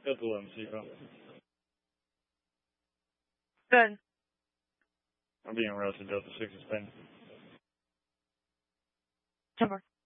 Delta 11, seatbelt. Good. I'm being routed to Delta 6 is pending. 10-4.